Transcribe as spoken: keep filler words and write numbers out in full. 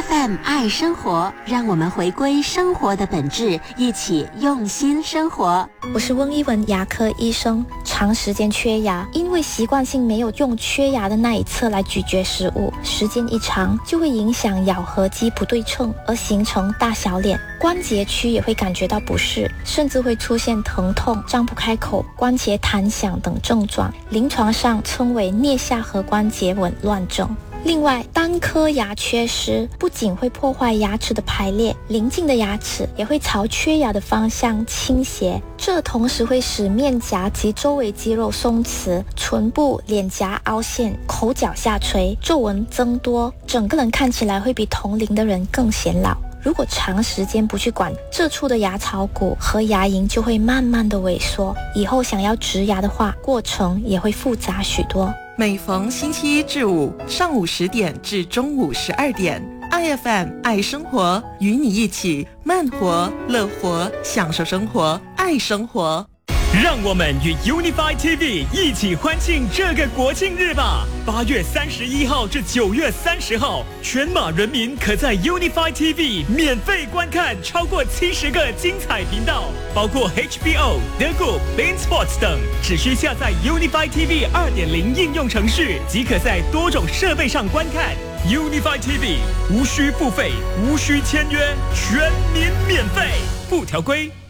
F M 爱生活，让我们回归生活的本质，一起用心生活。 我是温一文牙科医生。长时间缺牙，因为习惯性没有用缺牙的那一侧来咀嚼食物，时间一长就会影响咬合肌不对称，而形成大小脸。关节区也会感觉到不适，甚至会出现疼痛、张不开口、关节弹响等症状，临床上称为颞下颌关节紊乱症。另外，单颗牙缺失不仅会破坏牙齿的排列，邻近的牙齿也会朝缺牙的方向倾斜，这同时会使面颊及周围肌肉松弛，唇部、脸颊凹陷，口角下垂，皱纹增多，整个人看起来会比同龄的人更显老。如果长时间不去管，这处的牙槽骨和牙龈就会慢慢的萎缩，以后想要植牙的话，过程也会复杂许多。 每逢星期一至五上午十点至中午十二点 ，I F M 爱生活，与你一起慢活、乐活，享受生活，爱生活。 让我们与 Unify T V 一起欢庆这个国庆日吧！八月三十一号至九月三十号，全马人民可在 Unify T V 免费观看超过七十个精彩频道，包括 H B O、The Good、Bein Sports 等。只需下载 Unify T V 二点零 应用程序，即可在多种设备上观看。Unify T V 无需付费，无需签约，全民免费，附条规。